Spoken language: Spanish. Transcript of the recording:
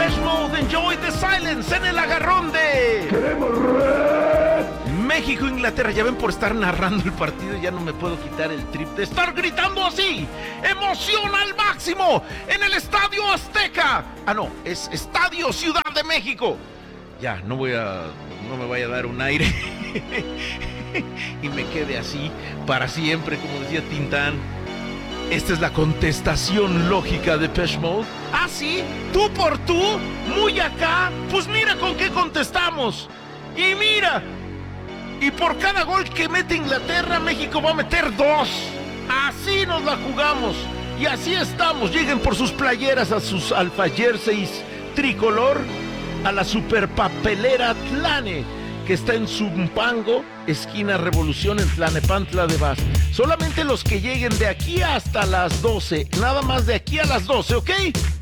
Depeche Mode, Enjoy the Silence en el agarrón de... ¡Queremos red! México-Inglaterra. Ya ven, por estar narrando el partido ya no me puedo quitar el trip de estar gritando así. ¡Emoción al máximo! En el Estadio Azteca. Ah, no, es Estadio Ciudad de México. Ya, no me vaya a dar un aire y me quede así para siempre, como decía Tintán. Esta es la contestación lógica de Depeche Mode. Ah, sí, tú por tú, muy acá. Pues mira con qué contestamos. Y mira, y por cada gol que mete Inglaterra, México va a meter 2. Así nos la jugamos. Y así estamos. Lleguen por sus playeras a sus alfa jerseys tricolor a la superpapelera Tlane, que está en Zumpango, esquina Revolución, en Tlanepantla de Vaz. Solamente los que lleguen de aquí hasta las 12, nada más de aquí a las 12, ¿ok?